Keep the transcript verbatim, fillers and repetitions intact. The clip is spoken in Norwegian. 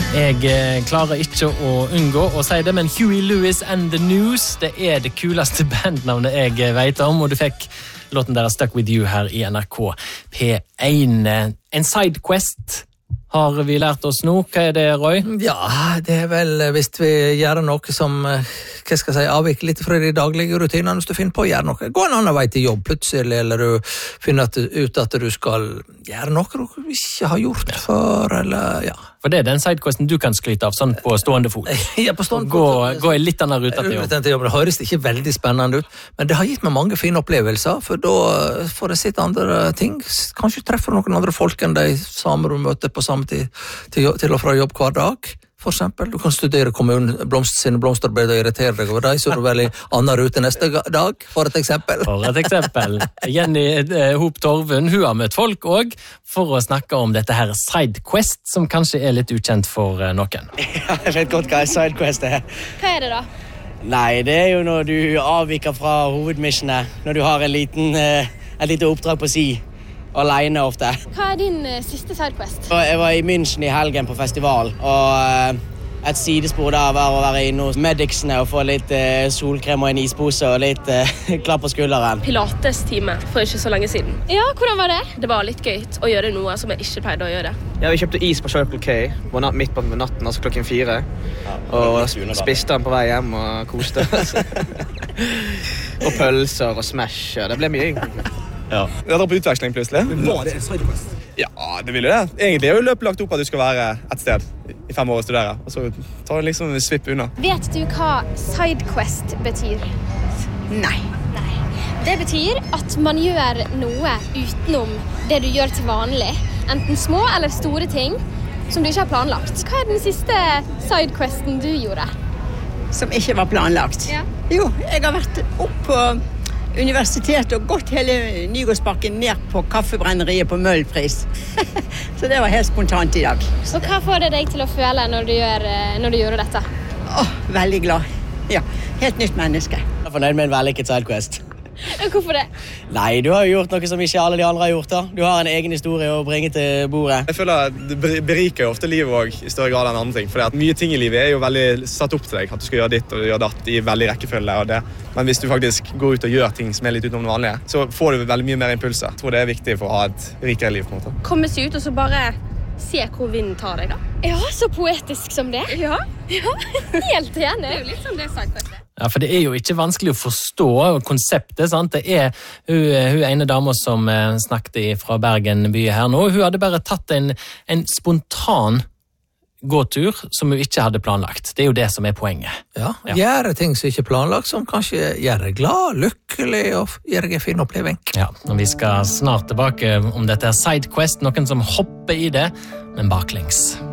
Jeg klarer ikke å unngå å si det, men Huey Lewis and the News, det er det kuleste bandnavnet jeg vet om, og du fikk låten deres Stuck With You her i N R K P én. En sidequest har vi lært oss nå. Hva er det, Roy? Ja, det er vel hvis vi gjør noe som, hva skal jeg si, avviker litt fra de daglige rutinene, hvis du finner på å gjøre noe. Gå en annen vei til jobb plutselig, eller du finner ut at du skal gjøre noe du ikke har gjort før, eller ja. For det er den sidequesten du kan skryte av, sånn på stående fot. Ja, på stående gå, fot. Gå i litt annen ruta til jobb. jobb. Det høres ikke veldig spennende ut, men det har gitt meg mange fine opplevelser, for da får jeg sett andre ting. Kanskje treffer noen andre folk enn de samme du møter på samme tid til, til og fra jobb hver dag. For eksempel, du kan studere kommunen blomst, sine blomsterbeid og irritere deg over deg, så er du vel i annen rute neste dag, for et eksempel. For et eksempel. Jenny eh, Hop Torvund, hun har møtt folk også for å snakke om dette her sidequest, som kanskje er litt ukjent for eh, noen. Ja, jeg vet godt hva sidequest er. Hva er det da? Nei, det er jo når du avviker fra hovedmissionet, når du har en liten, eh, et lite oppdrag på si. Alene ofte. Hva er din uh, siste sidequest? Jeg var i München i helgen på festival, og uh, et sidespor der var å være inne hos medicsene og få litt uh, solkrem og en ispose og litt uh, klapp på skulderen. Pilates-time for ikke så lenge siden. Ja, hvordan var det? Det var litt gøy å gjøre noe som jeg ikke pleide å gjøre. Ja, vi kjøpte is på Circle K, var natt midt på natten, altså klokken fire, ja, og spiste den på vei hjem og koste. Og pølser og smash, og det ble mye. Ja. Jeg drar på utveksling plutselig. Men var det en sidequest? Ja, det vil jo det. Egentlig er jo løpet lagt opp at du skal være et sted i fem år og studere, og så tar du liksom svipp unna. Vet du hva sidequest betyr? Nei. Nei. Det betyr at man gjør noe utenom det du gjør til vanlig, enten små eller store ting som du ikke har planlagt. Hva er den siste sidequesten du gjorde? Som ikke var planlagt? Ja. Jo, jeg har vært opp på universitetet og gått hele Nygårdsbakken ned på kaffebrenneriet på Møllpris. Så det var helt spontant i dag. Og hva får det deg til å føle når du gjør, når du gjør dette? Åh, veldig glad. Ja, helt nytt menneske. Jeg er fornøyd med en vellykket sidequest. Hvorfor det? Nei, du har jo gjort noe som ikke alle de andre har gjort da. Du har en egen historie å bringe til bordet. Jeg føler at det beriker jo ofte livet også, i større grad enn andre ting. For at mye ting i livet er jo veldig satt opp til deg, at du skal gjøre ditt og gjøre datt i veldig rekkefølge og det. Men hvis du faktisk går ut og gjør ting som er litt utenom det vanlige, så får du veldig mye mer impulser. Jeg tror det er viktig for å ha et rikere liv på en måte. Komme seg ut og så bare se hvor vinden tar deg da. Ja, så poetisk som det. Ja. Ja, helt enig. Det er jo litt som det sidequest. Ja, for det er jo ikke vanskelig å forstå konseptet, sant? Det er hun, hun ene dama som snakket fra Bergen by her nå, hun hadde bare tatt en, en spontan gåtur som hun ikke hadde planlagt. Det er jo det som er poenget. Ja, ja. Gjøre ting som ikke er planlagt, som kanskje gjør deg glad, lykkelig og gjør deg en fin oppleving. Ja, og vi skal snart tilbake om dette er sidequest, noen som hopper i det, men baklengs.